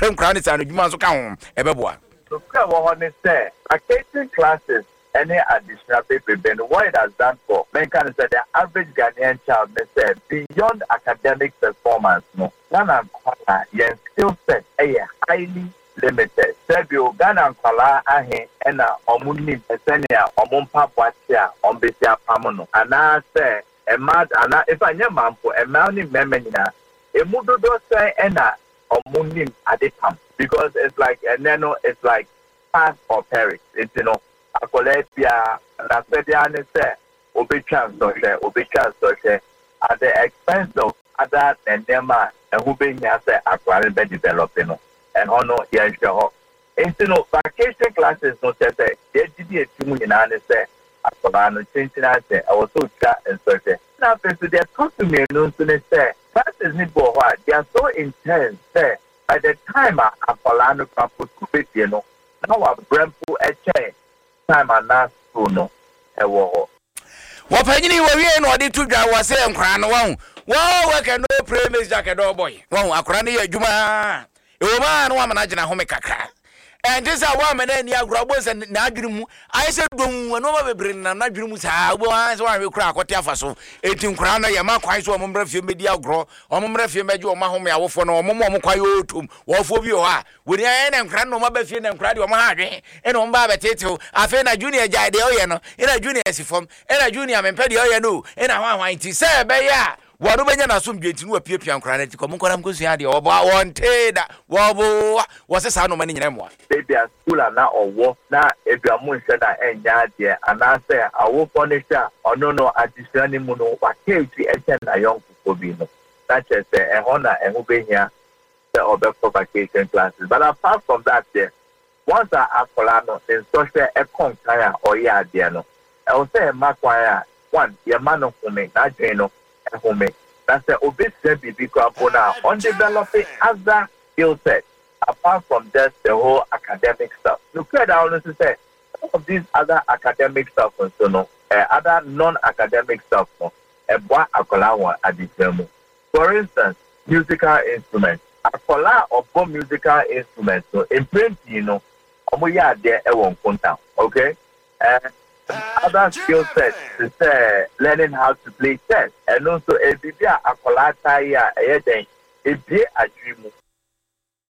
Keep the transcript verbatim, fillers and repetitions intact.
hwem kra ne sa no dwuma so ka ho ebeboa so kra wo ho ne say vacation classes any additional paper then what it has done for men can say the average Ghanaian child may say beyond academic performance no Ghana yen skill set is highly limited. Sebio Ghana kwala ahe ena omuni esenia omumpa bwatia ombesia pamono ana say e mad ana if anya mampo e ma ni memenya emudodo say ena omuni adepam because it's like and then it's like pass or perish it's you know akolepia na sedia ne say obetwa so she obetwa so she at the expense of other and them and who being say akware be developing and honor yes ho into no vacation classes no say say they did it to me na ne say akwara no chinchina say I was so chat and so say now face they talk to me no so they say classes need go hard they are so intense say by the time akwara no can put kubet you know now a brempo a chain time and last school no e wo wapanyini wawie no ade to dwa wase nkra no won wo we can no pray miss jacket do boy won akra ne ya dwuma e wo ma no amana gina home kakra and this are one man ni agro se na adwirimu ai se dom no ma bebre na na adwirimu sa bo an se wa we kura akote afaso enti nkra no ya ma kwan so omombra fie medi agro omombra fie meje o ma home awofo no omom om kwaye otum wofo bi o ha woni ai na nkra no ma ba fie na nkra de o ma ha hwe e no mba betete afi na junior jade o ye no e na junior sifom e na junior mempede o ye no e na hwan hwan ti se be ya wadu benya na so mbenti no apiapia nkra na ti ko monkora mkosu ade obo wonte wobo wose sa no mani nyina mo baby at school na owo na eduamu nse na enya ade ana say awo furniture ono no additional ni mu no wa keji eten na young people bi no that is say e hona e hu be hia the other vacation classes but apart from that there once I akola no in social e kontaya o ya ade no e o say makwa one ye man of me na dwen no home that's the obesity baby now on developing other skill sets apart from just the whole academic stuff. Look at how to say some of these other academic stuff and so no uh, other non-academic stuff no uh, what akola at the demo. For instance, musical instruments. Akola or bomb musical instruments so in print you know omo ya there e won contact okay uh, other skill sets to say learning how to play chess and also a bibia akolata ya e den e bie adwimu